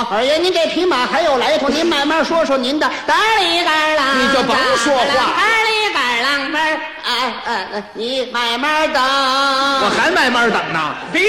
二爷，您这匹马还有来头，您慢慢说说您的。嘎里嘎啷， 你就甭说话。 嘎里嘎啷，你慢慢等。 我还慢慢等呢。